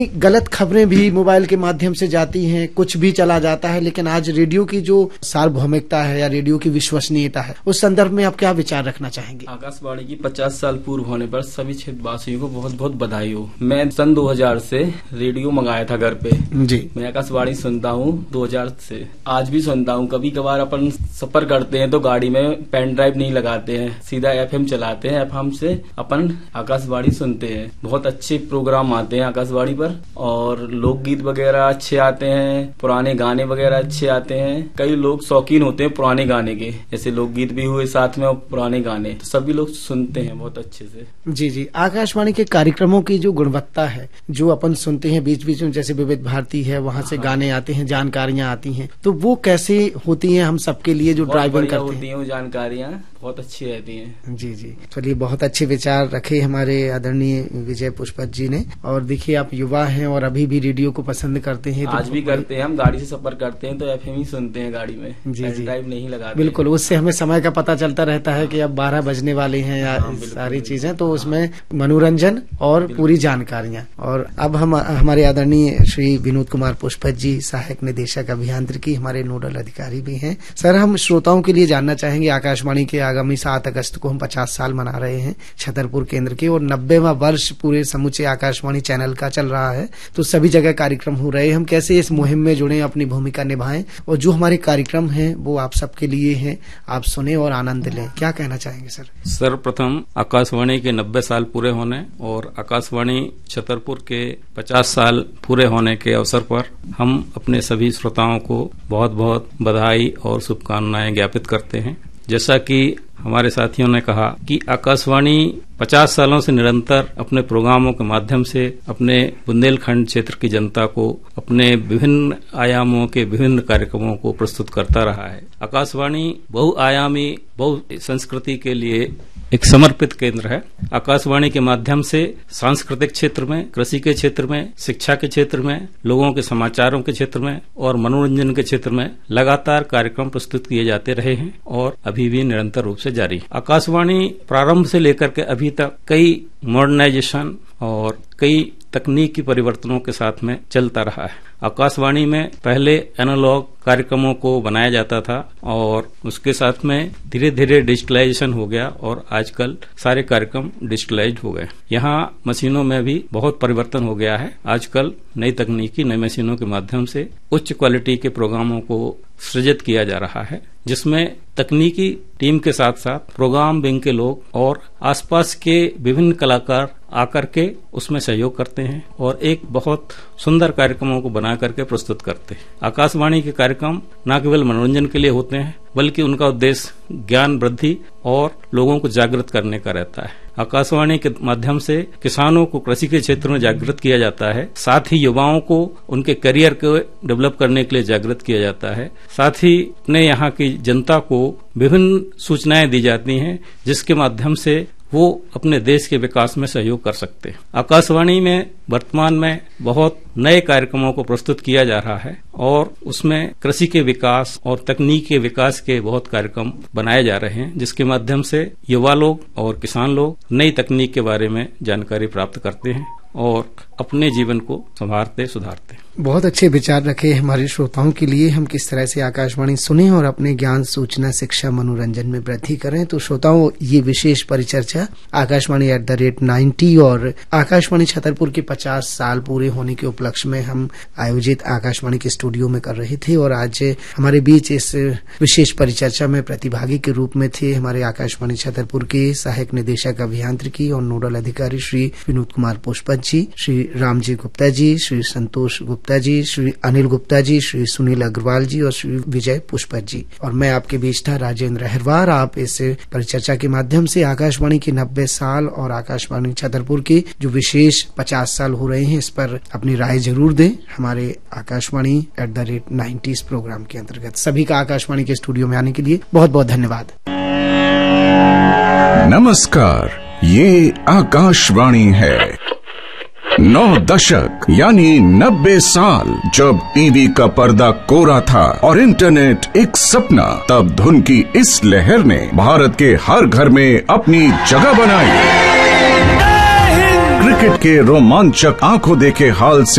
गलत खबरें भी मोबाइल के माध्यम से जाती हैं, कुछ भी चला जाता है, लेकिन आज रेडियो की जो सार्वभौमिकता है या रेडियो की विश्वसनीयता है, उस संदर्भ में आप क्या विचार रखना चाहेंगे? आकाशवाणी की 50 साल पूर्व होने पर सभी क्षेत्रवासियों को बहुत बहुत बधाई हो। मैं सन 2000 से रेडियो मंगाया था घर पे जी। मैं आकाशवाणी सुनता हूँ 2000 से, आज भी सुनता हूँ। कभी कभार अपन सफर करते हैं तो गाड़ी में पेन ड्राइव नहीं लगाते हैं, सीधा FM चलाते हैं, FM से अपन आकाशवाणी सुनते हैं। बहुत अच्छे प्रोग्राम आते हैं आकाशवाणी पर और लोकगीत वगैरह अच्छे आते हैं, पुराने गाने वगैरह अच्छे आते हैं। कई लोग शौकीन होते हैं पुराने गाने के, जैसे लोकगीत भी हुए साथ में और पुराने गाने, तो सभी लोग सुनते हैं बहुत अच्छे से। जी जी। आकाशवाणी के कार्यक्रमों की जो गुणवत्ता है, जो अपन सुनते हैं बीच बीच में, जैसे विविध भारती है, वहाँ से गाने आते हैं, जानकारियाँ आती हैं, तो वो कैसे होती हैं हम सबके लिए जो ड्राइविंग करते हैं? वो जानकारियाँ बहुत अच्छी रहती हैं। जी जी। चलिए, बहुत अच्छे विचार रखे हमारे आदरणीय विजय पुष्पत जी ने। और देखिए, आप युवा हैं और अभी भी रेडियो को पसंद करते हैं। आज भी करते हैं, हम गाड़ी से सफर करते हैं तो FM ही सुनते हैं गाड़ी में, जी जी, ड्राइव नहीं लगाते। बिल्कुल, उससे हमें समय का पता चलता रहता है कि अब 12 बजने वाले हैं या सारी चीजें, तो उसमें मनोरंजन और पूरी जानकारियां। और अब हम हमारे आदरणीय श्री विनोद कुमार पुष्पत जी, सहायक निदेशक अभियांत्रिकी, हमारे नोडल अधिकारी भी हैं। सर, हम श्रोताओं के लिए जानना चाहेंगे, आकाशवाणी के आगामी 7 अगस्त को हम 50 साल मना रहे हैं छतरपुर केंद्र के, और 90वां वर्ष पूरे समूचे आकाशवाणी चैनल का चल रहा है, तो सभी जगह कार्यक्रम हो रहे हैं। हम कैसे इस मुहिम में जुड़े, अपनी भूमिका निभाएं, और जो हमारे कार्यक्रम हैं वो आप सबके लिए हैं, आप सुने और आनंद लें। क्या कहना चाहेंगे सर? सर्वप्रथम आकाशवाणी के 90 साल पूरे होने और आकाशवाणी छतरपुर के 50 साल पूरे होने के अवसर पर हम अपने सभी श्रोताओं को बहुत बहुत बधाई और शुभकामनाएं ज्ञापित करते हैं। जैसा कि हमारे साथियों ने कहा कि आकाशवाणी 50 सालों से निरंतर अपने प्रोग्रामों के माध्यम से अपने बुंदेलखंड क्षेत्र की जनता को अपने विभिन्न आयामों के विभिन्न कार्यक्रमों को प्रस्तुत करता रहा है। आकाशवाणी बहुआयामी बहु संस्कृति के लिए एक समर्पित केंद्र है। आकाशवाणी के माध्यम से सांस्कृतिक क्षेत्र में, कृषि के क्षेत्र में, शिक्षा के क्षेत्र में, लोगों के समाचारों के क्षेत्र में और मनोरंजन के क्षेत्र में लगातार कार्यक्रम प्रस्तुत किए जाते रहे हैं और अभी भी निरंतर रूप से जारी है। आकाशवाणी प्रारंभ से लेकर के अभी तक कई मॉडर्नाइजेशन और कई तकनीकी परिवर्तनों के साथ में चलता रहा है। आकाशवाणी में पहले एनालॉग कार्यक्रमों को बनाया जाता था और उसके साथ में धीरे धीरे डिजिटलाइजेशन हो गया और आजकल सारे कार्यक्रम डिजिटलाइज हो गए। यहाँ मशीनों में भी बहुत परिवर्तन हो गया है। आजकल नई तकनीकी नई मशीनों के माध्यम से उच्च क्वालिटी के प्रोग्रामों को सृजित किया जा रहा है, जिसमें तकनीकी टीम के साथ साथ प्रोग्राम विंग के लोग और आसपास के विभिन्न कलाकार आकर के उसमें सहयोग करते हैं और एक बहुत सुंदर कार्यक्रमों को बना करके प्रस्तुत करते हैं। आकाशवाणी के कार्यक्रम न केवल मनोरंजन के लिए होते हैं, बल्कि उनका उद्देश्य ज्ञान वृद्धि और लोगों को जागृत करने का रहता है। आकाशवाणी के माध्यम से किसानों को कृषि के क्षेत्र में जागृत किया जाता है, साथ ही युवाओं को उनके करियर को डेवलप करने के लिए जागृत किया जाता है, साथ ही अपने यहाँ की जनता को विभिन्न सूचनाएं दी जाती हैं जिसके माध्यम से वो अपने देश के विकास में सहयोग कर सकते हैं। आकाशवाणी में वर्तमान में बहुत नए कार्यक्रमों को प्रस्तुत किया जा रहा है और उसमें कृषि के विकास और तकनीक के विकास के बहुत कार्यक्रम बनाए जा रहे हैं, जिसके माध्यम से युवा लोग और किसान लोग नई तकनीक के बारे में जानकारी प्राप्त करते हैं और अपने जीवन को संवारते सुधारते हैं। बहुत अच्छे विचार रखे हमारे श्रोताओं के लिए, हम किस तरह से आकाशवाणी सुने और अपने ज्ञान, सूचना, शिक्षा, मनोरंजन में वृद्धि करें। तो श्रोताओं, ये विशेष परिचर्चा आकाशवाणी @90 और आकाशवाणी छतरपुर के 50 साल पूरे होने के उपलक्ष्य में हम आयोजित आकाशवाणी के स्टूडियो में कर रहे थे। और आज हमारे बीच इस विशेष परिचर्चा में प्रतिभागी के रूप में थे हमारे आकाशवाणी छतरपुर के सहायक निदेशक अभियांत्रिकी और नोडल अधिकारी श्री विनोद कुमार पुष्पत जी, श्री रामजी गुप्ता जी, श्री संतोष गुप्ता जी, श्री अनिल गुप्ता जी, श्री सुनील अग्रवाल जी और श्री विजय पुष्पत जी, और मैं आपके बीच था राजेंद्र अहिरवार। आप इस परिचर्चा के माध्यम से आकाशवाणी के 90 साल और आकाशवाणी छतरपुर के जो विशेष 50 साल हो रहे हैं, इस पर अपनी राय जरूर दें हमारे आकाशवाणी @90 प्रोग्राम के अंतर्गत। सभी का आकाशवाणी के स्टूडियो में आने के लिए बहुत बहुत धन्यवाद। नमस्कार, ये आकाशवाणी है। 9 दशक यानी 90 साल जब टीवी का पर्दा कोरा था और इंटरनेट एक सपना, तब धुन की इस लहर ने भारत के हर घर में अपनी जगह बनाई। क्रिकेट के रोमांचक आंखों देखे हाल से